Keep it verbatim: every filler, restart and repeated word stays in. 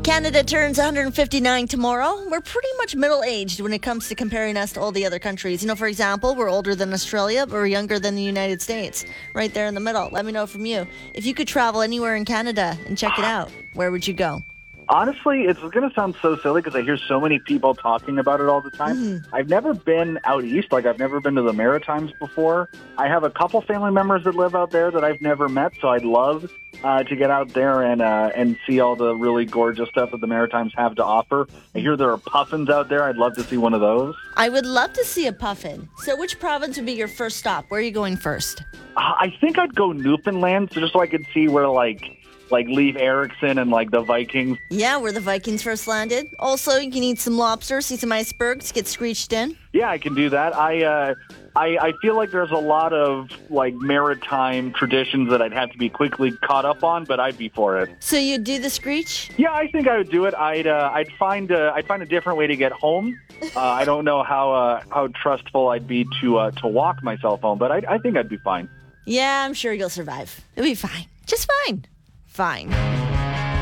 Canada turns one hundred fifty-nine tomorrow. We're pretty much middle-aged when it comes to comparing us to all the other countries. You know, for example, we're older than Australia, but we're younger than the United States. Right there in the middle. Let me know from you. If you could travel anywhere in Canada and check it out, where would you go? Honestly, it's going to sound so silly because I hear so many people talking about it all the time. Mm-hmm. I've never been out east. Like, I've never been to the Maritimes before. I have a couple family members that live out there that I've never met, so I'd love uh, to get out there and uh, and see all the really gorgeous stuff that the Maritimes have to offer. I hear there are puffins out there. I'd love to see one of those. I would love to see a puffin. So which province would be your first stop? Where are you going first? Uh, I think I'd go Newfoundland, so just so I could see where, like, like Leif Erikson and, like, the Vikings. Yeah, where the Vikings first landed. Also, you can eat some lobster, see some icebergs, get screeched in. Yeah, I can do that. I, uh, I I feel like there's a lot of, like, maritime traditions that I'd have to be quickly caught up on, but I'd be for it. So you'd do the screech? Yeah, I think I would do it. I'd uh, I'd find uh, I'd find a different way to get home. Uh, I don't know how uh, how trustful I'd be to uh, to walk myself home, but I I think I'd be fine. Yeah, I'm sure you'll survive. It'll be fine. Just fine. Fine.